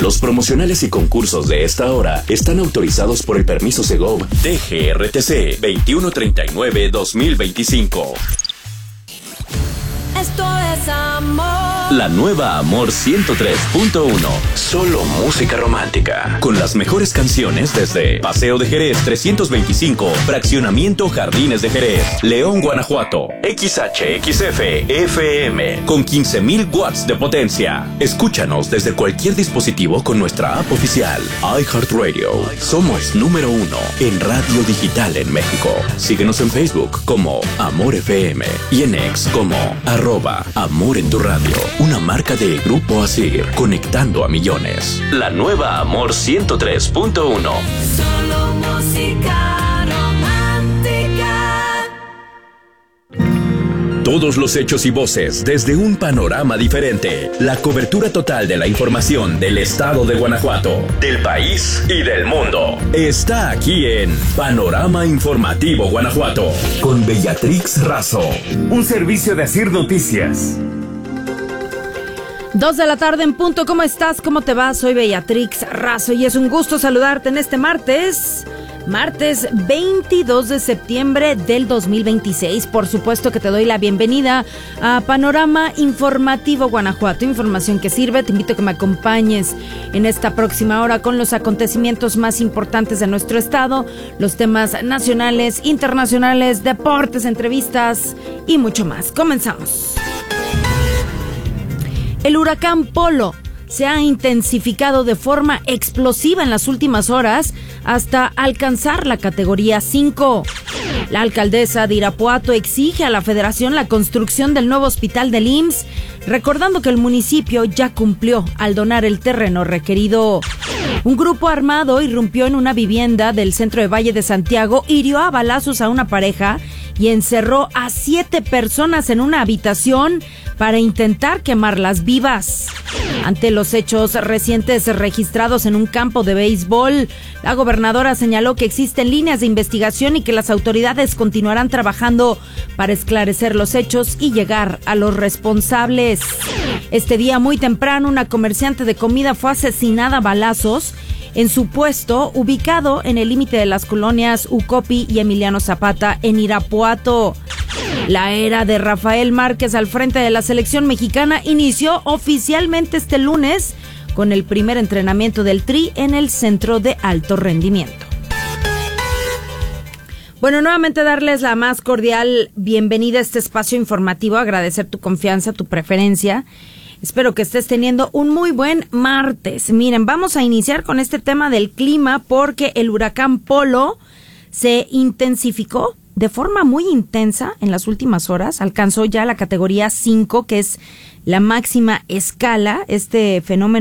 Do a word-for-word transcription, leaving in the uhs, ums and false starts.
Los promocionales y concursos de esta hora están autorizados por el permiso Segov D G R T C veintiuno treinta y nueve guión dos mil veinticinco. Esto es amor. La nueva Amor ciento tres punto uno. Solo música romántica. Con las mejores canciones desde Paseo de Jerez trescientos veinticinco, Fraccionamiento Jardines de Jerez, León, Guanajuato. X H X F F M con quince mil watts de potencia. Escúchanos desde cualquier dispositivo con nuestra app oficial. iHeartRadio. Somos número uno en radio digital en México. Síguenos en Facebook como Amor F M y en X como arroba Amor en tu Radio. Una marca de Grupo Asir, conectando a millones. La nueva Amor ciento tres punto uno. Solo música romántica. Todos los hechos y voces desde un panorama diferente. La cobertura total de la información del estado de Guanajuato, del país y del mundo. Está aquí en Panorama Informativo Guanajuato, con Beatrix Razo. Un servicio de Asir Noticias. Dos de la tarde en punto. ¿Cómo estás? ¿Cómo te va? Soy Beatrix Razo y es un gusto saludarte en este martes. Martes veintidós de septiembre del dos mil veintiséis. Por supuesto que te doy la bienvenida a Panorama Informativo Guanajuato. Información que sirve. Te invito a que me acompañes en esta próxima hora con los acontecimientos más importantes de nuestro estado, los temas nacionales, internacionales, deportes, entrevistas y mucho más. Comenzamos. El huracán Polo se ha intensificado de forma explosiva en las últimas horas hasta alcanzar la categoría cinco. La alcaldesa de Irapuato exige a la Federación la construcción del nuevo hospital del I M S S, recordando que el municipio ya cumplió al donar el terreno requerido. Un grupo armado irrumpió en una vivienda del centro de Valle de Santiago, hirió a balazos a una pareja y encerró a siete personas en una habitación para intentar quemarlas vivas. Ante los hechos recientes registrados en un campo de béisbol, la gobernadora señaló que existen líneas de investigación y que las autoridades continuarán trabajando para esclarecer los hechos y llegar a los responsables. Este día muy temprano, una comerciante de comida fue asesinada a balazos en su puesto ubicado en el límite de las colonias Ucopi y Emiliano Zapata en Irapuato. La era de Rafael Márquez al frente de la selección mexicana inició oficialmente este lunes con el primer entrenamiento del Tri en el Centro de Alto Rendimiento. Bueno, nuevamente darles la más cordial bienvenida a este espacio informativo, agradecer tu confianza, tu preferencia. Espero que estés teniendo un muy buen martes. Miren, vamos a iniciar con este tema del clima porque el huracán Polo se intensificó de forma muy intensa en las últimas horas. Alcanzó ya la categoría cinco, que es la máxima escala. Este fenómeno